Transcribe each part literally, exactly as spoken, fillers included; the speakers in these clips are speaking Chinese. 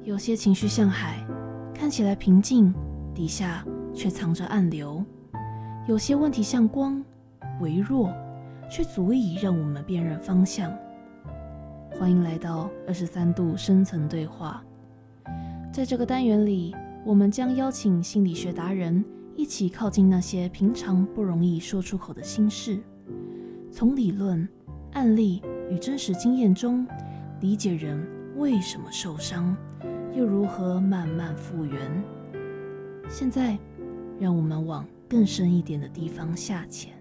有些情绪像海，看起来平静，底下却藏着暗流；有些问题像光，微弱，却足以让我们辨认方向。欢迎来到二十三度深层对话。在这个单元里，我们将邀请心理学达人一起靠近那些平常不容易说出口的心事，从理论、案例与真实经验中理解人为什么受伤，又如何慢慢复原。现在，让我们往更深一点的地方下潜。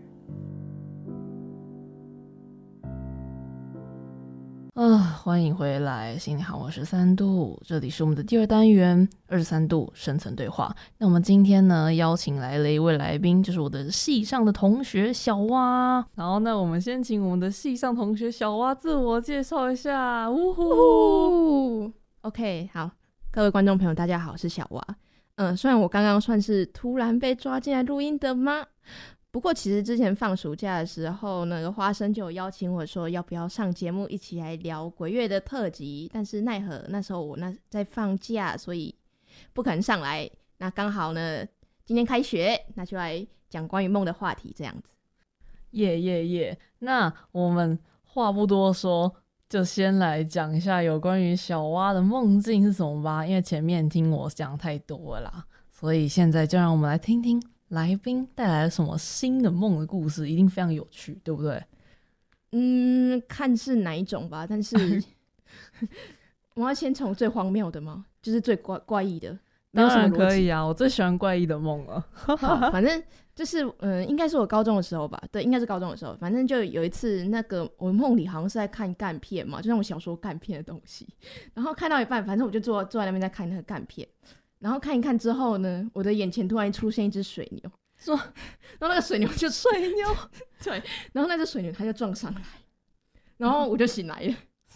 啊，欢迎回来，心里好，我是三度，这里是我们的第二单元二十三度深层对话。那我们今天呢，邀请来了一位来宾，就是我的系上的同学小蛙。然后呢，我们先请我们的系上同学小蛙自我介绍一下。呜呼 ，OK， 好，各位观众朋友，大家好，我是小蛙。嗯，虽然我刚刚算是突然被抓进来录音的吗？不过其实之前放暑假的时候，那个花生就有邀请我说要不要上节目一起来聊鬼月的特辑，但是奈何那时候我那在放假，所以不可能上来。那刚好呢，今天开学，那就来讲关于梦的话题这样子。 耶耶耶！那我们话不多说，就先来讲一下有关于小蛙的梦境是什么吧。因为前面听我讲太多了啦，所以现在就让我们来听听来宾带来了什么新的梦的故事，一定非常有趣，对不对？ 嗯，看是哪一种吧，但是我要先从最荒谬的吗？就是最怪怪异的。 当然可以啊，我最喜欢怪异的梦了。 好，反正就是嗯，应该是我高中的时候吧，对，应该是高中的时候。反正就有一次，那个我梦里好像是在看干片嘛，就那种小说干片的东西。然后看到一半，反正我就坐坐在那边在看那个干片。然后看一看之后呢，我的眼前突然出现一只水牛，说，然后那个水牛就水牛，对，然后那只水牛它就撞上来，然后我就醒来了。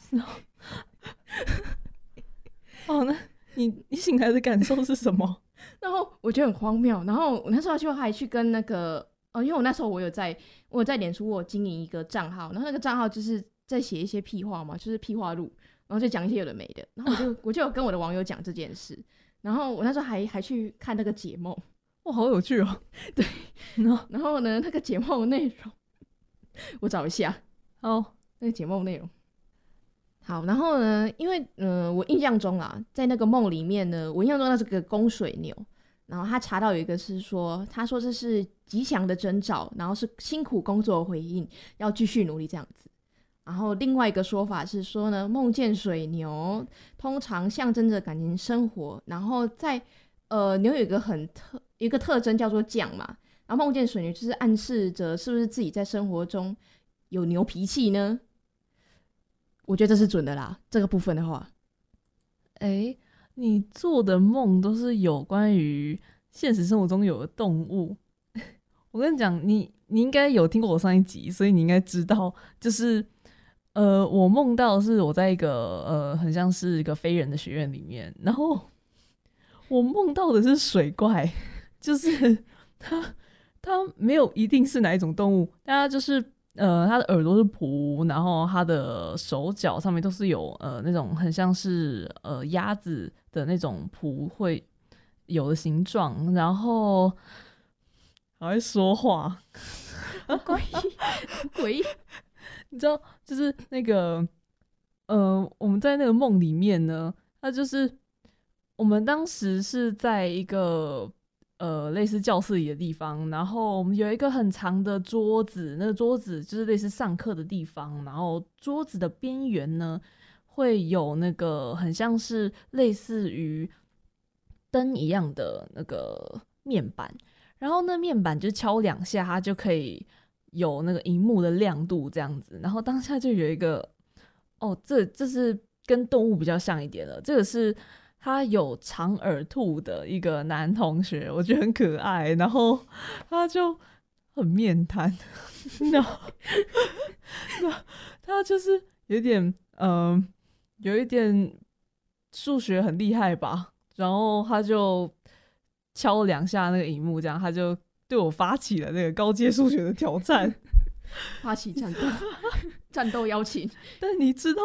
哦，那你你醒来的感受是什么？ 然后我觉得很荒谬，然后我那时候就还去跟那个，哦，因为我那时候我有在我有在脸书我有经营一个账号，然后那个账号就是在写一些屁话嘛，就是屁话录，然后就讲一些有的没的，然后我就我就有跟我的网友讲这件事。然后我那时候还还去看那个解梦， 哇，好有趣哦！ 对，然后然后呢，那个解梦的内容，我找一下， 好， 那个解梦内容，好，然后呢，因为嗯、呃，我印象中啊，在那个梦里面呢，我印象中那是个公水牛，然后他查到有一个是说，他说这是吉祥的征兆，然后是辛苦工作的回应，要继续努力这样子。然后另外一个说法是说呢，梦见水牛通常象征着感情生活，然后在呃牛有一个很特一个特征叫做犟嘛，然后梦见水牛就是暗示着是不是自己在生活中有牛脾气呢？我觉得这是准的啦，这个部分的话。 哎，你做的梦都是有关于现实生活中有的动物。我跟你讲，你你应该有听过我上一集，所以你应该知道，就是呃，我梦到是我在一个呃，很像是一个非人的学院里面，然后我梦到的是水怪，就是它它没有一定是哪一种动物，但它就是呃，它的耳朵是蹼，然后它的手脚上面都是有呃那种很像是呃鸭子的那种蹼会有的形状，然后还会说话， 好诡异，好诡异。 你知道，就是那个，呃，我们在那个梦里面呢，它就是我们当时是在一个呃类似教室里的地方，然后我们有一个很长的桌子，那个桌子就是类似上课的地方，然后桌子的边缘呢会有那个很像是类似于灯一样的那个面板，然后那面板就敲两下，它就可以有那个萤幕的亮度这样子，然后当下就有一个哦，这这是跟动物比较像一点了，这个是他有长耳兔的一个男同学，我觉得很可爱，然后他就很面瘫，然后他就是有点嗯、呃，有一点数学很厉害吧，然后他就敲了两下那个萤幕，这样他就对我发起了那个高阶数学的挑战， 发起战斗，战斗邀请。 但你知道